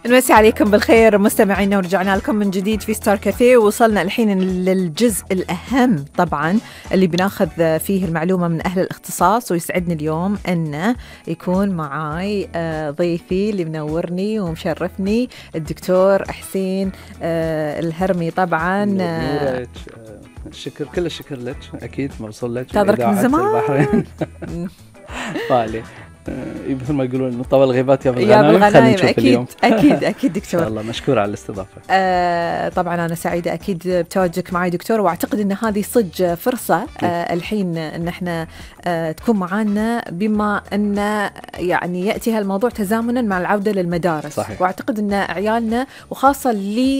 نمسي عليكم بالخير مستمعينا، ورجعنا لكم من جديد في ستار كافيه. وصلنا الحين للجزء الأهم طبعا اللي بناخذ فيه المعلومة من أهل الاختصاص، ويسعدني اليوم أن يكون معاي ضيفي اللي منورني ومشرفني الدكتور حسين الهرمي. طبعا الشكر، كل الشكر لك، أكيد موصل لك تابرك من زمان. طالي مثل ما يقولون من طول الغيبات يا بالغنايم. أكيد دكتور. إن شاء الله مشكور على الاستضافة. طبعا أنا سعيدة أكيد بتواجدك معي دكتور، وأعتقد أن هذه صج فرصة الحين أن احنا تكون معانا، بما أن يعني يأتي هالموضوع تزامنا مع العودة للمدارس. صحيح. وأعتقد أن عيالنا وخاصة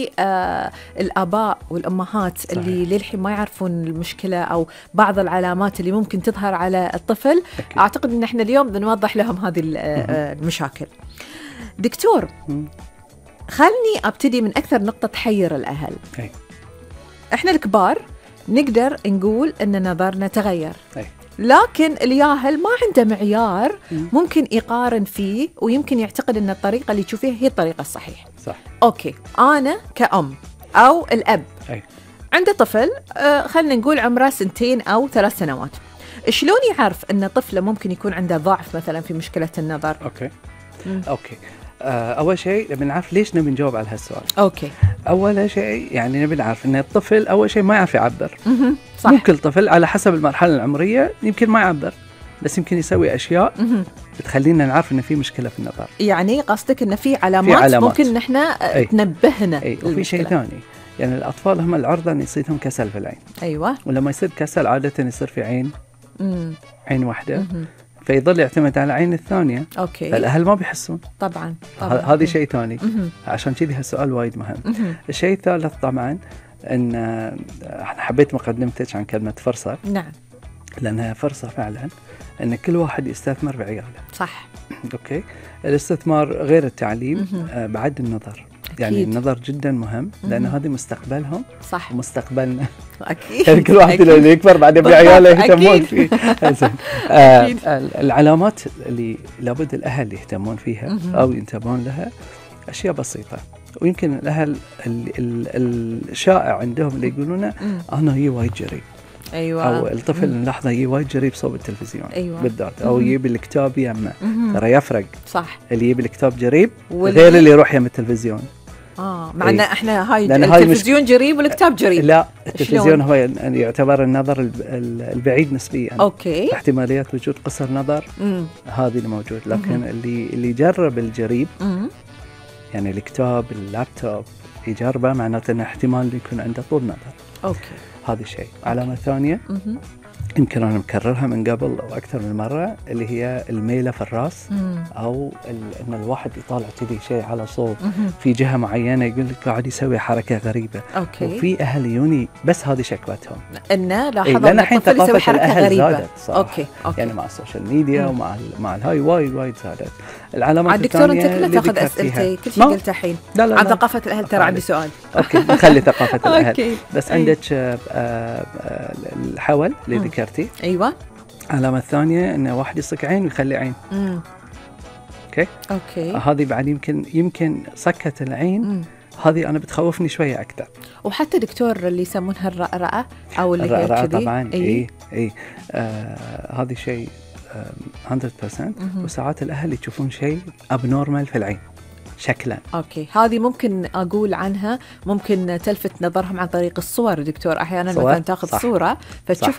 للآباء والأمهات صحيح. اللي للحين ما يعرفون المشكلة أو بعض العلامات اللي ممكن تظهر على الطفل. أكيد. أعتقد أن احنا اليوم بنوضح لهم هذه المشاكل. دكتور، خلني أبتدي من أكثر نقطة تحير الأهل. إحنا الكبار نقدر نقول أن نظرنا تغير، لكن الياهل ما عنده معيار ممكن يقارن فيه، ويمكن يعتقد أن الطريقة اللي تشوفيها هي الطريقة الصحيحة. صح. أوكي، أنا كأم أو الأب عنده طفل خلينا نقول عمره 2 أو 3 سنوات، شلون يعرف أن طفله ممكن يكون عنده ضعف مثلا في مشكلة النظر؟ أوكي. أول شيء نبي نعرف ليش نبي نجاوب على هالسؤال. أوكي. أول شيء يعني نبي نعرف أن الطفل أول شيء ما يعرف يعبر. صح. ممكن الطفل على حسب المرحلة العمرية يمكن ما يعبر، بس يمكن يسوي أشياء بتخلينا نعرف أن في مشكلة في النظر. يعني قصدك أن في علامات ممكن نحن تنبهنا. وفي شيء ثاني، يعني الأطفال هم العرضة أن يصيرهم كسل في العين. أيوة. ولما يصير كسل عادة يصير في عين واحدة، فيظل يعتمد على العين الثانية. أوكي. فالأهل ما بيحسون. طبعا. هذا شيء ثاني. عشان كذي هالسؤال وايد مهم. الشيء الثالث طبعا أن احنا حبيت مقدمتك عن كلمة فرصة. نعم. لأنها فرصة فعلا أن كل واحد يستثمر بعياله. صح. أوكي. الاستثمار غير التعليم، بعد النظر. يعني النظر جدا مهم، لأن هذه مستقبلهم. صح. ومستقبلنا. أكيد. يعني كل واحد اللي يكبر بعدين بعياله يهتمون فيه. العلامات اللي لابد الأهل يهتمون فيها أو ينتبهون لها أشياء بسيطة، ويمكن الأهل الشائع عندهم اللي يقولونه أنا هي وايد جري. أيوة. أو الطفل نلاحظه هي وايد جري بصوب التلفزيون. أيوة. بالذات، أو يجيب الكتاب يمه. ترى يفرق. صح. اللي يجيب الكتاب جريب غير اللي يروح يم التلفزيون. مع أن احنا هاي التلفزيون جريب والكتاب جريب. لا، التلفزيون هو يعتبر النظر البعيد نسبيا. أوكي. احتماليات وجود قصر نظر هذه اللي موجود، لكن اللي يجرب الجريب يعني الكتاب اللابتوب يجربه، معناته أن احتمال يكون عنده طول نظر. أوكي. هذا شيء. علامة ثانية يمكن أنا مكررها من قبل أو أكثر من مرة، اللي هي الميلة في الرأس، أو أن الواحد يطالع كذي شيء على صوب في جهة معينة، يقول لك قاعد يسوي حركة غريبة. أوكي. وفي أهل يوني بس هذه شكوتهم، إنه لاحظوا أن الطفل يسوي حركة غريبة. زادت صراحة. أوكي. يعني مع السوشيال ميديا ومع الهاي وايد زادت. العلامات الدكتور الثانية أنت كلها تأخذ أسئلتي، كل شيء قلت الحين عن ثقافة الأهل. ترى عندي سؤال. أوكي، نخلي ثقافة الأهل. أوكي. بس عندك الحول اللي ذكرتي. أيوة. علامة الثانية إنه واحد يصك عين ويخلي عين. أوكي. هذه بعد يمكن صكة العين. هذه أنا بتخوفني شوية أكثر. وحتى دكتور اللي يسمونها الرأرأة أو اللي هي كذي. طبعا. إيه. هذه شيء 100%. وساعات الأهل يشوفون شيء abnormal في العين شكلا. أوكي. هذه ممكن أقول عنها ممكن تلفت نظرهم عن طريق الصور دكتور. أحيانا مثلا تأخذ صورة فتشوف